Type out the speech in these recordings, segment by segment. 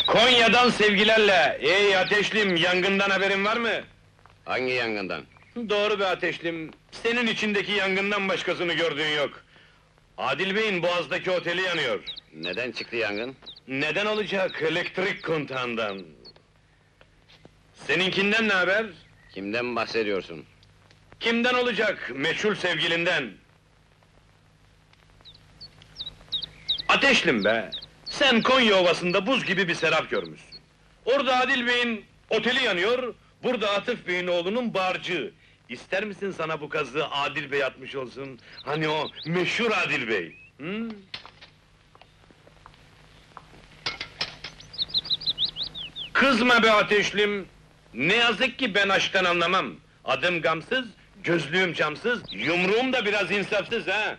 Konya'dan sevgilerle. Ey Ateşlim, yangından haberin var mı? Hangi yangından? Doğru be Ateşlim, senin içindeki yangından başkasını gördüğün yok. Adil Bey'in Boğaz'daki oteli yanıyor. Neden çıktı yangın? Neden olacak? Elektrik kontağından. Seninkinden ne haber? Kimden bahsediyorsun? Kimden olacak? Meçhul sevgilinden. Ateşlim be! Sen Konya Ovası'nda buz gibi bir serap görmüşsün. Orada Adil Bey'in oteli yanıyor, burada Atıf Bey'in oğlunun barcığı. İster misin sana bu kazığı Adil Bey atmış olsun? Hani o meşhur Adil Bey? Hı? Kızma be Ateşlim! Ne yazık ki ben aşktan anlamam. Adım gamsız, gözlüğüm camsız, yumruğum da biraz insafsız ha!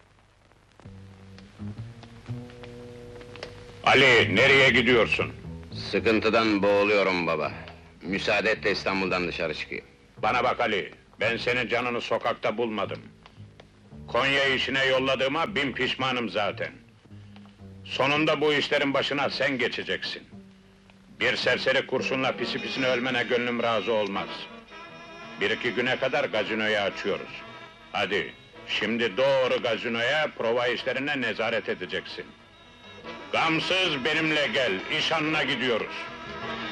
Ali, nereye gidiyorsun? Sıkıntıdan boğuluyorum baba. Müsaade et de İstanbul'dan dışarı çıkayım. Bana bak Ali, ben senin canını sokakta bulmadım. Konya işine yolladığıma bin pişmanım zaten. Sonunda bu işlerin başına sen geçeceksin. Bir serseri kurşunla pisi pisine ölmene gönlüm razı olmaz. Bir iki güne kadar gazinoyu açıyoruz. Hadi, şimdi doğru gazinoya, prova işlerine nezaret edeceksin. Gamsız benimle gel, iş hanına gidiyoruz.